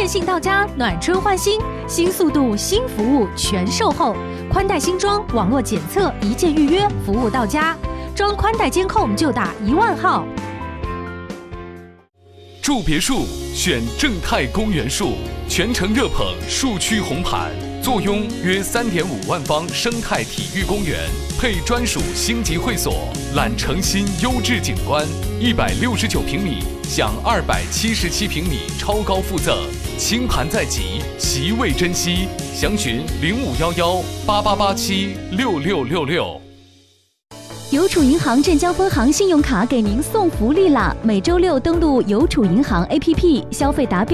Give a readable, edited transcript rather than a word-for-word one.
电信到家，暖春换新，新速度、新服务全售后，宽带新装，网络检测，一键预约，服务到家。装宽带监控就打10000号。 住别墅选正泰公园树，全程热捧树区红盘，坐拥约3.5万方生态体育公园，配专属星级会所，揽城新优质景观，169平米享277平米超高附赠，清盘在即，席位珍惜，详询051188876666。 邮储银行镇江分行信用卡给您送福利啦！每周6登录邮储银行 APP， 消费达标